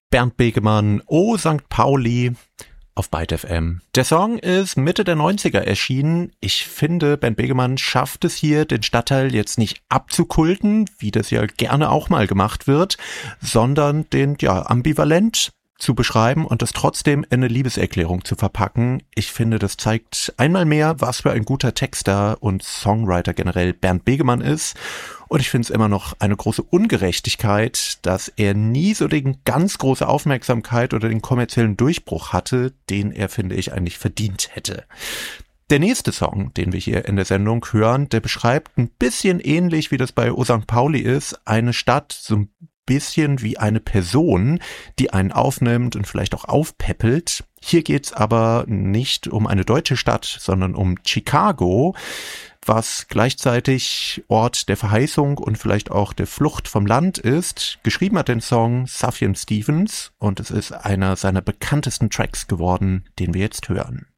Bernd Begemann, Oh St. Pauli auf Byte FM. Der Song ist Mitte der 90er erschienen. Ich finde, Bernd Begemann schafft es hier, den Stadtteil jetzt nicht abzukulten, wie das ja gerne auch mal gemacht wird, sondern den ambivalent zu beschreiben und das trotzdem in eine Liebeserklärung zu verpacken. Ich finde, das zeigt einmal mehr, was für ein guter Texter und Songwriter generell Bernd Begemann ist. Und ich finde es immer noch eine große Ungerechtigkeit, dass er nie so die ganz große Aufmerksamkeit oder den kommerziellen Durchbruch hatte, den er, finde ich, eigentlich verdient hätte. Der nächste Song, den wir hier in der Sendung hören, der beschreibt ein bisschen ähnlich, wie das bei O St. Pauli ist, eine Stadt so ein bisschen wie eine Person, die einen aufnimmt und vielleicht auch aufpäppelt. Hier geht's aber nicht um eine deutsche Stadt, sondern um Chicago, was gleichzeitig Ort der Verheißung und vielleicht auch der Flucht vom Land ist. Geschrieben hat den Song Sufjan Stevens und es ist einer seiner bekanntesten Tracks geworden, den wir jetzt hören.